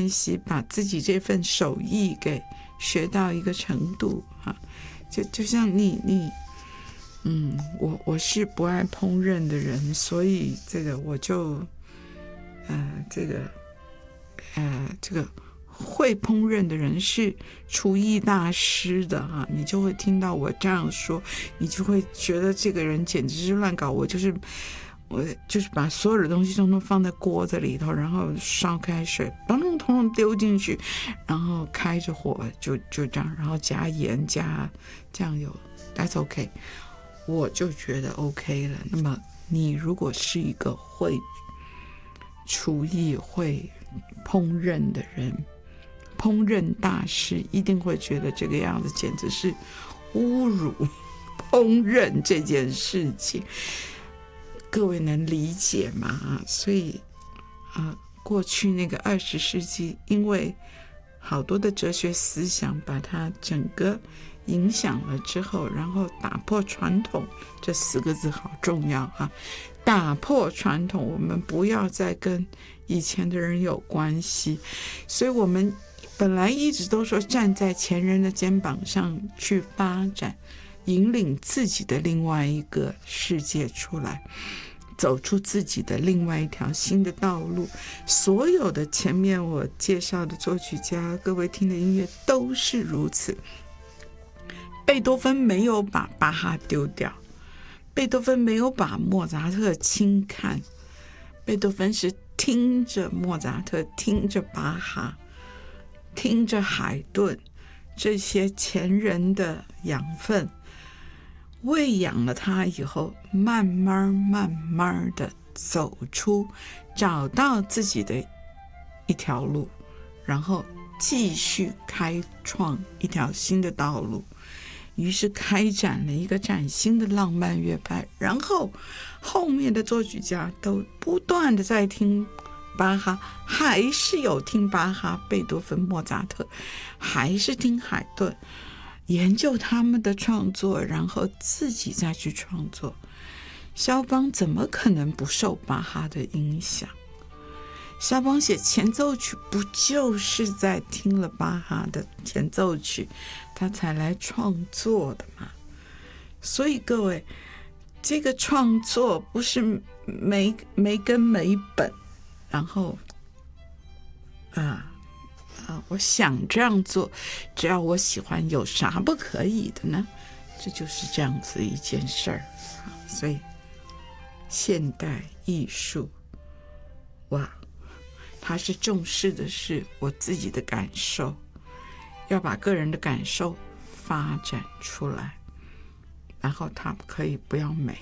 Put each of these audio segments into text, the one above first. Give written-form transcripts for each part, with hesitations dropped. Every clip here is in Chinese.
练习，把自己这份手艺给学到一个程度啊。就像我是不爱烹饪的人，所以这个我就这个会烹饪的人是厨艺大师的啊，你就会听到我这样说，你就会觉得这个人简直是乱搞。我就是把所有的东西通通放在锅子里头，然后烧开水，通通丢进去，然后开着火就这样，然后加盐加酱油 ，That's OK， 我就觉得 OK 了。那么你如果是一个会厨艺、会烹饪的人，烹饪大师一定会觉得这个样子简直是侮辱烹饪这件事情。各位能理解吗？所以过去那个20世纪，因为好多的哲学思想把它整个影响了之后，然后打破传统，这4个字好重要啊！打破传统，我们不要再跟以前的人有关系。所以我们本来一直都说站在前人的肩膀上去发展，引领自己的另外一个世界出来，走出自己的另外一条新的道路。所有的前面我介绍的作曲家，各位听的音乐都是如此。贝多芬没有把巴哈丢掉，贝多芬没有把莫扎特轻看，贝多芬是听着莫扎特，听着巴哈，听着海顿，这些前人的养分喂养了他以后，慢慢的走出，找到自己的一条路，然后继续开创一条新的道路。于是开展了一个崭新的浪漫乐派，然后后面的作曲家都不断的在听巴哈，还是有听巴哈、贝多芬、莫扎特，还是听海顿，研究他们的创作，然后自己再去创作。肖邦怎么可能不受巴哈的影响？肖邦写前奏曲不就是在听了巴哈的前奏曲他才来创作的吗？所以各位，这个创作不是没根没本，然后我想这样做，只要我喜欢，有啥不可以的呢？这就是这样子一件事儿。所以现代艺术，哇，它是重视的是我自己的感受，要把个人的感受发展出来，然后它可以不要美，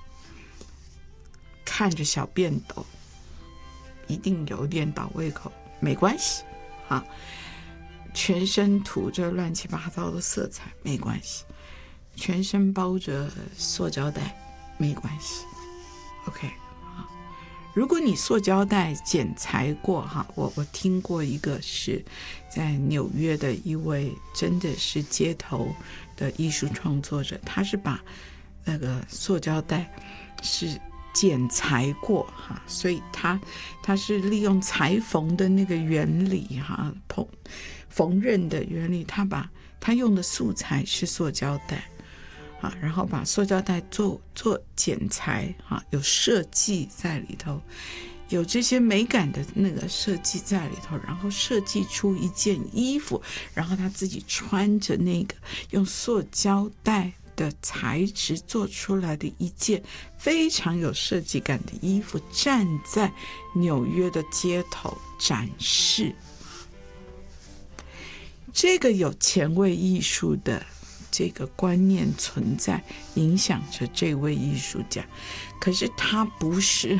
看着小便斗一定有点倒胃口，没关系啊，全身涂着乱七八糟的色彩没关系，全身包着塑胶袋没关系 OK。如果你塑胶袋剪裁过哈，我听过一个是在纽约的一位真的是街头的艺术创作者，他是把那个塑胶袋是剪裁过哈，所以他是利用裁缝的那个原理哈，缝纫的原理，他用的素材是塑胶袋。然后把塑胶袋做剪裁有设计在里头，有这些美感的那个设计在里头，然后设计出一件衣服，然后他自己穿着那个用塑胶袋的材质做出来的一件非常有设计感的衣服，站在纽约的街头展示。这个有前卫艺术的这个观念存在，影响着这位艺术家。可是他不是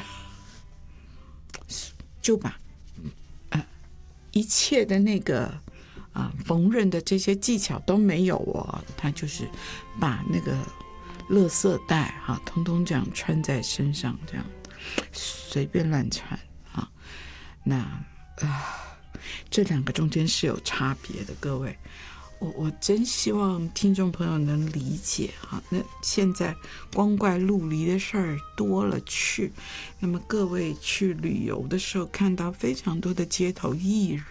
就把一切的那个缝纫的这些技巧都没有哦，他就是把那个垃圾袋通通这样穿在身上，这样随便乱穿那这两个中间是有差别的，各位。我真希望听众朋友能理解那现在光怪陆离的事儿多了去，那么各位去旅游的时候看到非常多的街头艺